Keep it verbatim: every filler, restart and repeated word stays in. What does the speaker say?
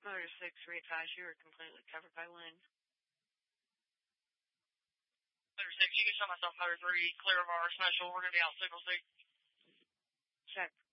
Motor six, readvise you are completely covered by wind. Motor six, you can show myself motor three, clear of our special. We're going to be out signal six. Check.